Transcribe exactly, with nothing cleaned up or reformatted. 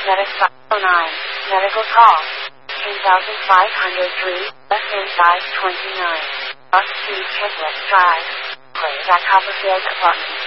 Medic five oh nine. Medical call. ten thousand five hundred three, left-hand side twenty-nine. North Street, Kidlet Drive. Clear at Copperfield Apartments.